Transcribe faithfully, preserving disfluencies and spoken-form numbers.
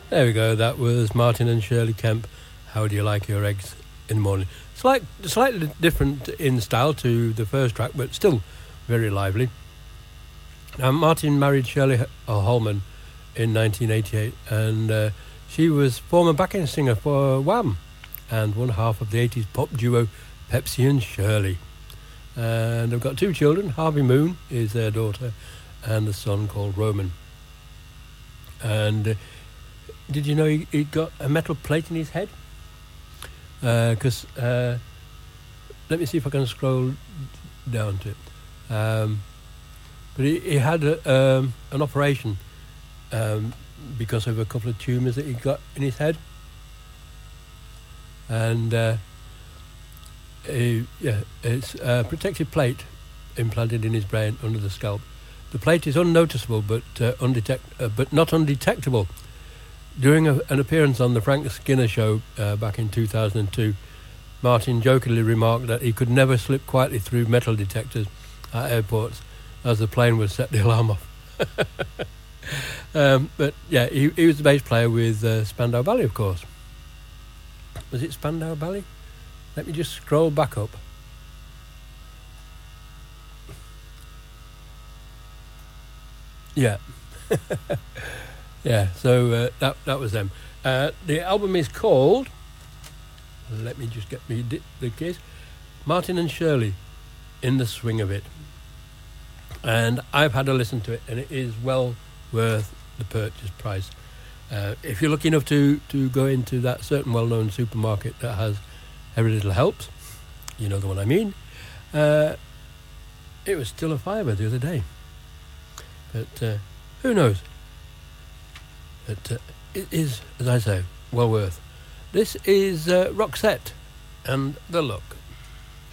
There we go. That was Martin and Shirley Kemp. How do you like your eggs in the morning? Slight, slightly different in style to the first track, but still very lively. Now, Martin married Shirley Holman in nineteen eighty-eight, and uh, she was former backing singer for Wham, and one half of the eighties pop duo Pepsi and Shirley. And they've got two children. Harvey Moon is their daughter, and a son called Roman. And uh, did you know he, he got a metal plate in his head? Because uh, uh, let me see if I can scroll down to it. Um, but he, he had a, um, an operation um, because of a couple of tumours that he got in his head, and uh, he, yeah, it's a protective plate implanted in his brain under the scalp. The plate is unnoticeable, but uh, undetect, uh, but not undetectable. During a, an appearance on the Frank Skinner show uh, back in two thousand two, Martin jokingly remarked that he could never slip quietly through metal detectors at airports, as the plane would set the alarm off. um, but yeah, he, he was the bass player with uh, Spandau Ballet, of course. Was it Spandau Ballet? Let me just scroll back up. Yeah. Yeah, so uh, that that was them. Uh, the album is called, let me just get me di- the case, Martin and Shirley, In the Swing of It. And I've had a listen to it, and it is well worth the purchase price. Uh, if you're lucky enough to, to go into that certain well-known supermarket that has Every Little Helps, you know the one I mean, uh, it was still a fiver the other day. But uh, who knows? But uh, it is, as I say, well worth. This is uh, Roxette and The Look.